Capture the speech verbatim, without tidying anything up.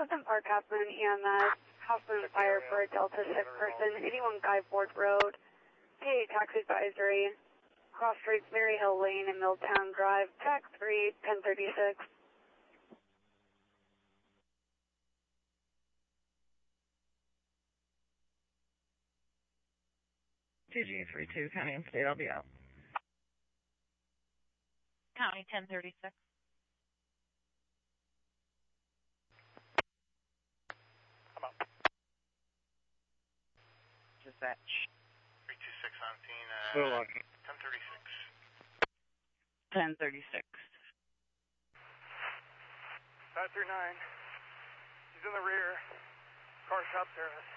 Pleasant Park, Hoffman, E M S, Hoffman Fire for a Delta six person, eighty-one Guy Ford Road, P A taxi advisory, Cross Streets, Mary Hill Lane and Milltown Drive, tax three, ten thirty-six. two G three two, County and State, I'll be out. County ten thirty-six. Come up. Dispatch. three two six on scene, Still uh, on. ten thirty-six. ten thirty-six. five three nine. He's in the rear. Car shop service.